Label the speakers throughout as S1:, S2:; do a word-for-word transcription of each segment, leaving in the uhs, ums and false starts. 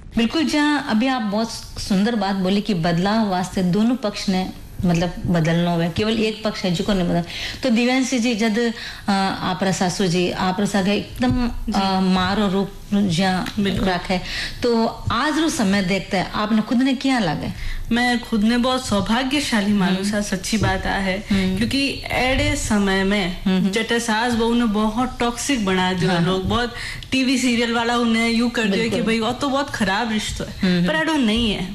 S1: बिल्कुल, जहाँ अभी आप बहुत सुंदर बात बोली कि बदलाव वास्ते दोनों पक्ष ने मतलब बदलना हुआ, केवल एक पक्ष है जिको नहीं बदल। तो दिव्यांशी जी, जद आप सासू जी आप सगे एकदम मारो रूप जहाँ रखे, तो आज रो समय देखते हैं आपने खुद ने क्या लगे?
S2: मैं खुद ने बहुत सौभाग्यशाली मानू सा, सच्ची बात आ है, क्योंकि एडे समय में जटे सास बहू ने बहुत टॉक्सिक बना दिया। हाँ, लोग बहुत टीवी सीरियल वाला उन्हें यूं कर दिया कि भाई वो तो बहुत खराब रिश्ता है, पर एडो नहीं है।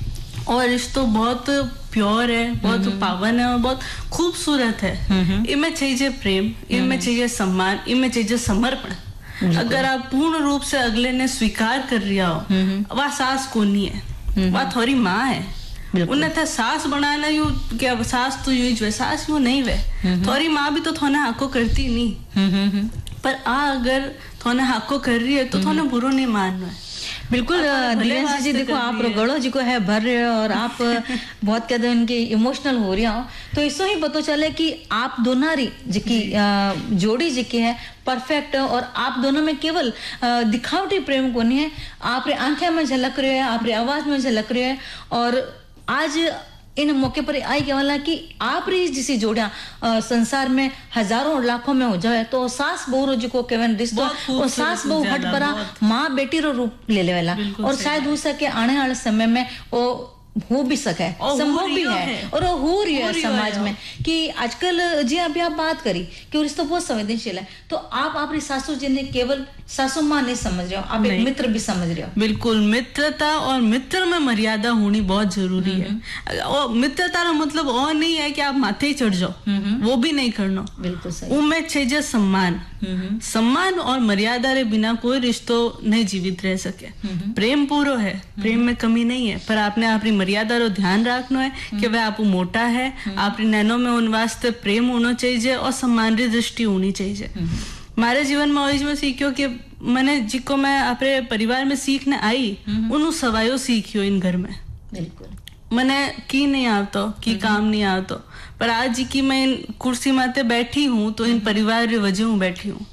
S2: और रिश्तो बहुत प्योर है, बहुत पावन है और बहुत खूबसूरत है। इनमें चाहिए प्रेम, इनमें चाहिए सम्मान, इनमें चाहिए समर्पण। अगर आप पूर्ण रूप से अगले ने स्वीकार कर रिया हो, वह सास को नहीं है, वह थोड़ी माँ है। उन्हें था सास बनाना यू क्या, सास तो यू जो सास यू नहीं वे, थोड़ी माँ भी तो थोने हाको करती नहीं, पर आ अगर थोने हाको कर रही है तो थोने बुरो नहीं मानना है।
S1: बिल्कुल दिव्यांशी जी, देखो आप गड़ो जी को है भर रहे हो और आप बहुत कहते हैं उनकी इमोशनल हो रही हो, तो इससे ही पता चले कि आप दोनारी जिकी जोड़ी जिकी है परफेक्ट है, और आप दोनों में केवल दिखावटी प्रेम को नहीं है, आप आंखें में झलक रहे है, आप आवाज में झलक रहे है। और आज इन मौके पर आई कहला कि आप री जिसी जोड़िया संसार में हजारों लाखों में हो जाए, तो सास बहू रो जी को केवन रिश्तो और सास बहू हट परा माँ बेटी रो रूप ले लेवेला, और शायद हो सके आने वाले समय में वो हो भी सके, संभव भी है, है और वो हो रही है समाज में कि आजकल जी अभी आप बात करी कि रिश्ता बहुत संवेदनशील है, तो आप अपनी सासू जी ने केवल सासू माँ नहीं समझ रहे हो, आप एक मित्र भी समझ रहे हो।
S2: बिल्कुल, मित्रता और मित्र में मर्यादा होनी बहुत जरूरी है। और मित्रता का मतलब और नहीं है कि आप माथे ही चढ़ जाओ, वो भी नहीं करना।
S1: बिल्कुल सही।
S2: उनमें चाहिए सम्मान, सम्मान और मर्यादा रे बिना कोई रिश्तो नहीं जीवित रह सके। प्रेम पूरो है, प्रेम में कमी नहीं है, पर आपने अपनी मर्यादा रो ध्यान रखना है कि वह आप मोटा है, अपनी नैनो में उन वास्ते प्रेम होना चाहिए और सम्मान री दृष्टि होनी चाहिए। मारे जीवन में आज में सीखियो कि मैंने जिको मैं अपने परिवार में सीखने आई उन्हों सवायो सीखियो इन घर में।
S1: बिल्कुल
S2: मैंने की नहीं आवतो की काम नहीं आवतो, पर आज जी की मैं इन कुर्सी माते बैठी हूँ तो इन परिवार रे वजह हूँ बैठी हूँ।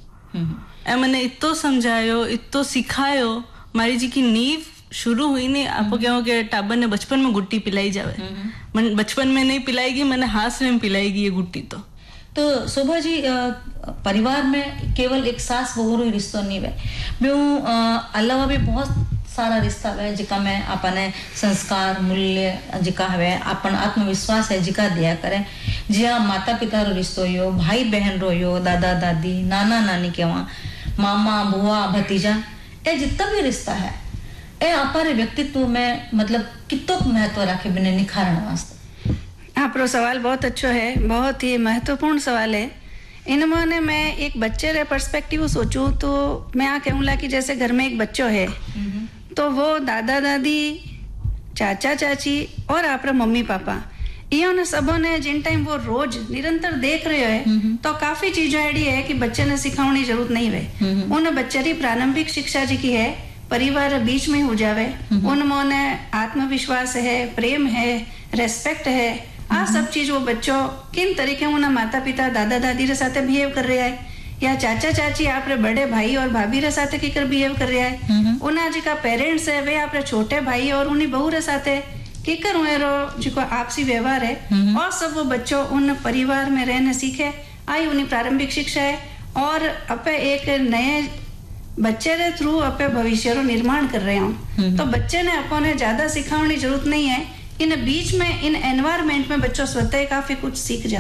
S2: ए मैंने इतो समझायो, इतो सिखायो, मारी जी की नींव शुरू हुई नहीं। आपको क्या हो कि टाबर ने बचपन में गुट्टी पिलाई जावे, मन बचपन में नहीं पिलाएगी, मैंने हाथ में पिलाएगी ये गुट्टी। तो
S1: तो शोभा जी, परिवार में केवल एक सास बहू रो रिश्तो नहीं है, मैं अलावा भी बहुत सारा रिश्ता है जिका में अपने संस्कार मूल्य जिका है, अपन आत्मविश्वास है जिका दिया करे, जिया माता पिता रो रिश्तो यो, भाई बहन रो यो, दादा दादी नाना नानी के वहाँ मामा बुआ भतीजा, ये जितना भी रिश्ता है ए अपारे व्यक्तित्व में मतलब कितो महत्व रखे बिना निखारण वास्ते।
S3: आपरो सवाल बहुत अच्छा है, बहुत ही महत्वपूर्ण सवाल है। इनमें मैं एक बच्चे रे पर्सपेक्टिव सोचूं तो मैं आ कहूँला कि जैसे घर में एक बच्चो है तो वो दादा दादी चाचा चाची और आपरा मम्मी पापा इो ने सबों ने जिन टाइम वो रोज निरंतर देख रहे है तो काफी चीजें ऐडी है कि बच्चे ने सिखाने जरूरत नहीं है। उन बच्चे की प्रारंभिक शिक्षा जी की है परिवार बीच में हो जावे, उनमें आत्मविश्वास है, प्रेम है, रेस्पेक्ट है, आ सब चीज वो बच्चों किन तरीके उन्हें माता पिता दादा दादी रे साथे बिहेव कर रहा है, या चाचा चाची आपरे बड़े भाई और भाभी रे साथे किकर बिहेव कर रहा है, उन्हें जी का पेरेंट्स है वे आपरे छोटे भाई और उन्हीं बहू रे साथे किकर हुए रो जी को आपसी व्यवहार है, और सब वो बच्चों उन परिवार में रहने सीखे, आई उन्हीं प्रारंभिक शिक्षा है। और अपे एक नए बच्चे रे थ्रू अपे भविष्य रो निर्माण कर रहे हूँ, तो बच्चे ने अपने ज्यादा सिखाने की जरूरत नहीं है, इन बीच में इन एनवायरमेंट में बच्चों स्वतः काफी कुछ सीख जाते।